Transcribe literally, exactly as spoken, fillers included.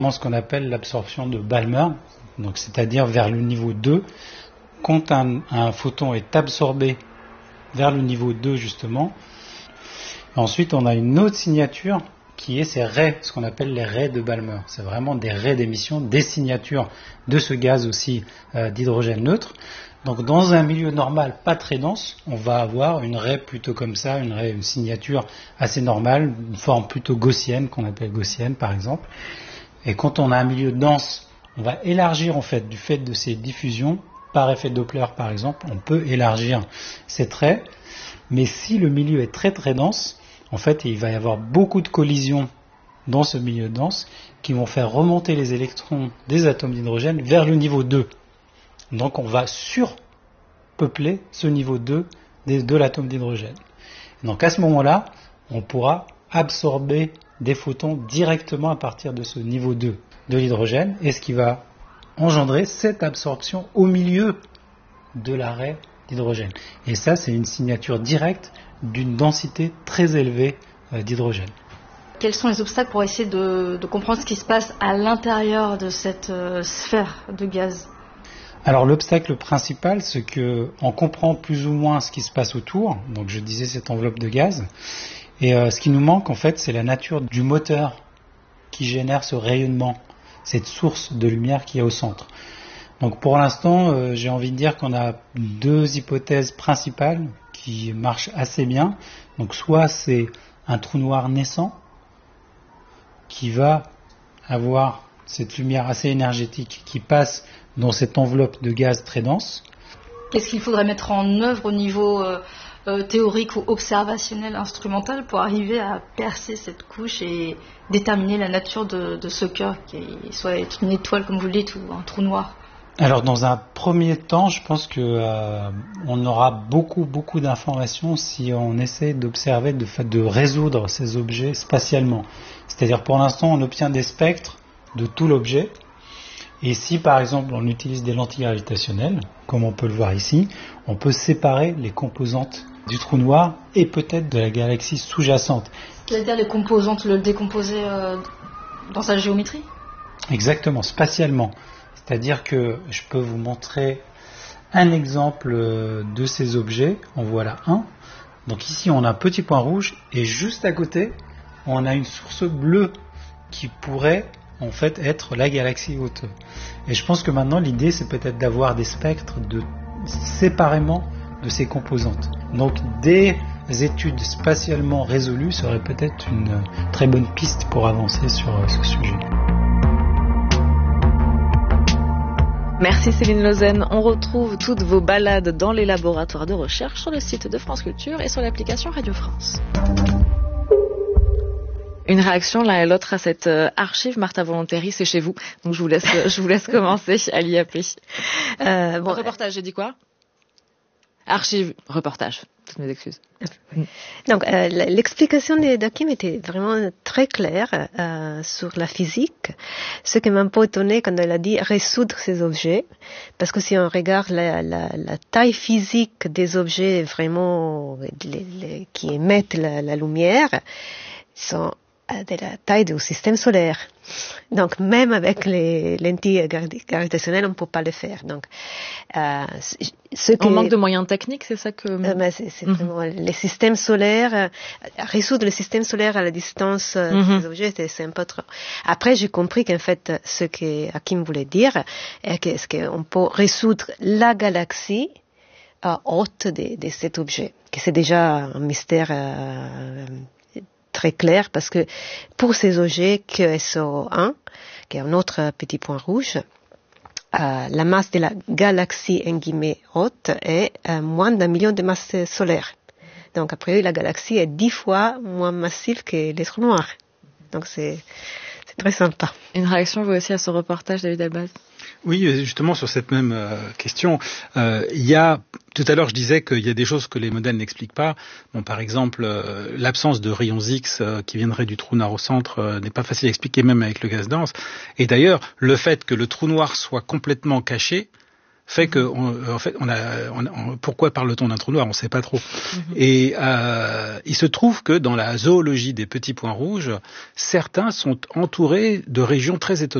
Ce qu'on appelle l'absorption de Balmer, donc c'est-à-dire vers le niveau deux, quand un, un photon est absorbé vers le niveau deux justement, ensuite on a une autre signature qui est ces raies, ce qu'on appelle les raies de Balmer. C'est vraiment des raies d'émission, des signatures de ce gaz aussi euh, d'hydrogène neutre. Donc dans un milieu normal pas très dense, on va avoir une raie plutôt comme ça, une raie, une signature assez normale, une forme plutôt gaussienne qu'on appelle gaussienne par exemple. Et quand on a un milieu dense, on va élargir en fait du fait de ces diffusions, par effet Doppler par exemple, on peut élargir ces traits. Mais si le milieu est très très dense, en fait il va y avoir beaucoup de collisions dans ce milieu dense qui vont faire remonter les électrons des atomes d'hydrogène vers le niveau deux. Donc on va surpeupler ce niveau deux de, de l'atome d'hydrogène. Donc à ce moment-là, on pourra absorber des photons directement à partir de ce niveau deux de l'hydrogène, et ce qui va engendrer cette absorption au milieu de la raie d'hydrogène. Et ça, c'est une signature directe d'une densité très élevée d'hydrogène. Quels sont les obstacles pour essayer de, de comprendre ce qui se passe à l'intérieur de cette euh, sphère de gaz ? Alors l'obstacle principal, c'est qu'on comprend plus ou moins ce qui se passe autour, donc je disais cette enveloppe de gaz, et euh, ce qui nous manque en fait, c'est la nature du moteur qui génère ce rayonnement, cette source de lumière qui est au centre. Donc pour l'instant, euh, j'ai envie de dire qu'on a deux hypothèses principales qui marchent assez bien. Donc soit c'est un trou noir naissant qui va avoir cette lumière assez énergétique qui passe dans cette enveloppe de gaz très dense. Qu'est-ce qu'il faudrait mettre en œuvre au niveau euh, euh, théorique ou observationnel, instrumental, pour arriver à percer cette couche et déterminer la nature de, de ce cœur, qui soit être une étoile comme vous le dites ou un trou noir? Alors dans un premier temps, je pense que euh, on aura beaucoup beaucoup d'informations si on essaie d'observer, de, de résoudre ces objets spatialement. C'est-à-dire pour l'instant on obtient des spectres de tout l'objet, et si par exemple on utilise des lentilles gravitationnelles, comme on peut le voir ici, on peut séparer les composantes du trou noir et peut-être de la galaxie sous-jacente. C'est-à-dire les composantes, le décomposer euh, dans sa géométrie ? Exactement, spatialement. C'est-à-dire que je peux vous montrer un exemple de ces objets. En voilà un. Donc ici, on a un petit point rouge et juste à côté, on a une source bleue qui pourrait en fait être la galaxie haute. Et je pense que maintenant, l'idée, c'est peut-être d'avoir des spectres de, séparément de ces composantes. Donc des études spatialement résolues seraient peut-être une très bonne piste pour avancer sur ce sujet. Merci Céline Lausanne. On retrouve toutes vos balades dans les laboratoires de recherche sur le site de France Culture et sur l'application Radio France. Une réaction l'un et l'autre à cette archive. Martha Volontéry, c'est chez vous. Donc je vous laisse, je vous laisse commencer à l'I A P. Euh, bon, reportage, j'ai dit quoi ? Archive, reportage. Toutes mes excuses. Donc, euh, l'explication d'Hakim était vraiment très claire euh, sur la physique. Ce qui m'a un peu étonné quand elle a dit résoudre ces objets, parce que si on regarde la, la, la taille physique des objets vraiment les, les, qui émettent la, la lumière, ils sont de la taille du système solaire. Donc, même avec les lentilles gravitationnelles, on ne peut pas le faire. Donc, euh, ce on manque de moyens techniques, c'est ça que... Euh, ben c'est c'est mm-hmm. vraiment les systèmes solaires, euh, résoudre le système solaire à la distance euh, mm-hmm. des objets, c'est, c'est un peu trop. Après, j'ai compris qu'en fait, ce que Hakim voulait dire, est que, est-ce qu'on peut résoudre la galaxie euh, haute de, de cet objet, que c'est déjà un mystère euh, très clair, parce que pour ces objets Q S O un, qui est un autre petit point rouge, euh, la masse de la galaxie en guillemets haute est euh, moins d'un million de masses solaires. Donc, a priori, la galaxie est dix fois moins massive que les trous noirs. Donc, c'est, c'est très sympa. Une réaction, vous aussi, à ce reportage, David Elbaz ? Oui, justement, sur cette même euh, question, euh, il y a, tout à l'heure, je disais qu'il y a des choses que les modèles n'expliquent pas. Bon, par exemple, euh, l'absence de rayons X euh, qui viendraient du trou noir au centre euh, n'est pas facile à expliquer, même avec le gaz dense. Et d'ailleurs, le fait que le trou noir soit complètement caché fait que, on, en fait, on a, on, on, pourquoi parle-t-on d'un trou noir? On ne sait pas trop. Mm-hmm. Et euh, il se trouve que dans la zoologie des petits points rouges, certains sont entourés de régions très étonnantes.